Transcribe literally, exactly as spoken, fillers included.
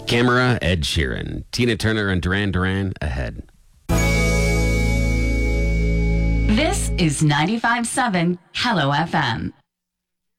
Camera, Ed Sheeran. Tina Turner and Duran Duran ahead. This is ninety-five point seven Hello F M.